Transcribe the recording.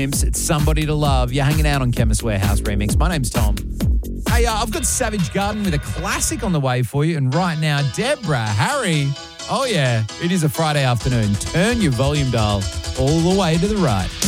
It's Somebody to Love. You're hanging out on Chemist Warehouse Remix. My name's Tom. Hey, I've got Savage Garden with a classic on the way for you. And right now, Deborah, Harry. Oh, yeah, it is a Friday afternoon. Turn your volume dial all the way to the right.